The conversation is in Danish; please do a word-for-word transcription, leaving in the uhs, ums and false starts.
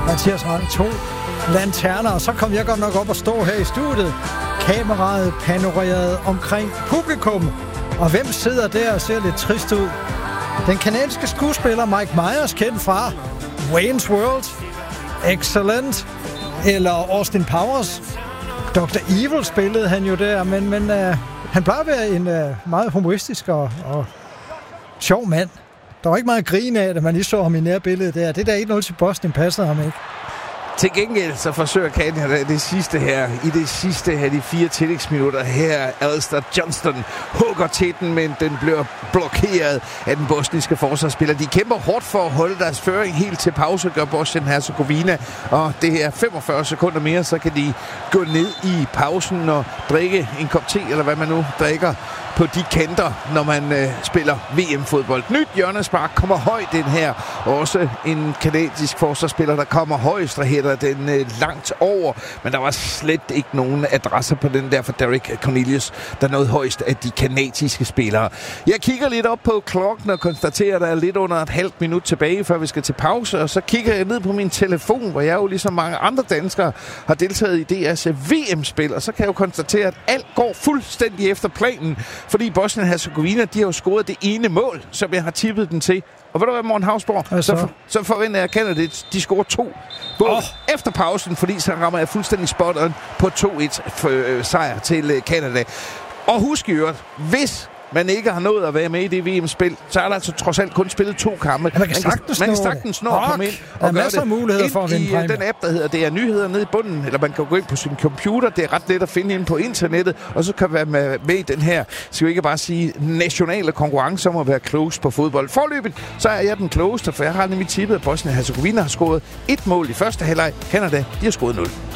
Mathias Rand, to lanterner, og så kom jeg godt nok op og stå her i studiet. Kameraet panoreret omkring publikum. Og hvem sidder der og ser lidt trist ud? Den kanadiske skuespiller Mike Myers, kendt fra Wayne's World, Excellent, eller Austin Powers. doktor Evil spillede han jo der, men, men uh, han plejer at være en uh, meget humoristisk og, og sjov mand. Der var ikke meget grin af, da man lige så ham i nærbilledet der. Det der en nul til Boston passede ham ikke. Til gengæld så forsøger Canada det sidste her, i det sidste her, de fire tillægsminutter her. Alistair Johnston hugger til den, men den bliver blokeret af den bosniske forsvarsspiller. De kæmper hårdt for at holde deres føring helt til pause, gør Bosnien-Hercegovina. Og det her femogfyrre sekunder mere, så kan de gå ned i pausen og drikke en kop te, eller hvad man nu drikker på de kanter, når man øh, spiller V M-fodbold. Nyt hjørnespark kommer højt den her. Også en kanadisk forsvarsspiller, der kommer højst, der hætter den øh, langt over. Men der var slet ikke nogen adresser på den der for Derek Cornelius, der nåede højst af de kanadiske spillere. Jeg kigger lidt op på klokken og konstaterer, at der er lidt under et halvt minut tilbage, før vi skal til pause. Og så kigger jeg ned på min telefon, hvor jeg jo ligesom mange andre danskere har deltaget i D R's V M-spil. Og så kan jeg jo konstatere, at alt går fuldstændig efter planen. Fordi Bosnien-Hercegovina, de har jo scoret det ene mål, som jeg har tippet den til. Og ved du hvad, Morten Havsborg? Så, så, for, så forventer jeg, at Canada, de scorer to mål oh. efter pausen, fordi så rammer jeg fuldstændig spot-on på to et øh, sejr til Canada. Og husk i øvrigt, hvis man ikke har nået at være med i det V M-spil, så er der altså trods alt kun spillet to kampe. Man kan sagtens, man kan sagtens nå at komme ind og gøre masser af muligheder for at vinde præmie. I den app, der hedder Det er Nyheder nede i bunden, eller man kan gå ind på sin computer. Det er ret let at finde ind på internettet, og så kan man være med i den her, skal vi ikke bare sige, nationale konkurrence om at være klogest på fodbold. Forløbet, så er jeg den klogeste, for jeg har nemlig tippet, at Bosnien-Hercegovina har scoret et mål i første halvleg. Canada, de har scoret nul.